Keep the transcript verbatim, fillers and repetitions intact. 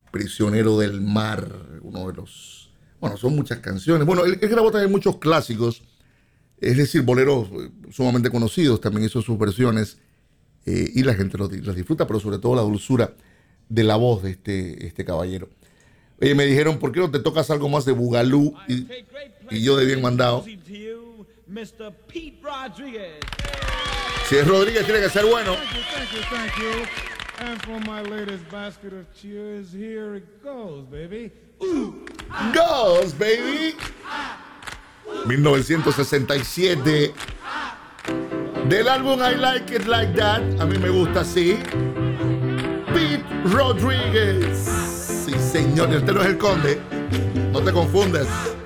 Prisionero del Mar, uno de los... Bueno, son muchas canciones. Bueno, él, él grabó también muchos clásicos, es decir, boleros sumamente conocidos, también hizo sus versiones eh, y la gente los, los disfruta, pero sobre todo la dulzura de la voz de este, este caballero. Oye, me dijeron, ¿por qué no te tocas algo más de Bugalú? Y, y yo de bien mandado. mister Pete Rodriguez. Si es Rodríguez, tiene que ser bueno. Thank you, thank you, thank you. And for my latest basket of cheers, here it goes, baby. Ooh, goes, baby. mil novecientos sesenta y siete. Del álbum I Like It Like That. A mí me gusta así. Pete Rodriguez. Sí, señor. Este no es el conde. No te confundas.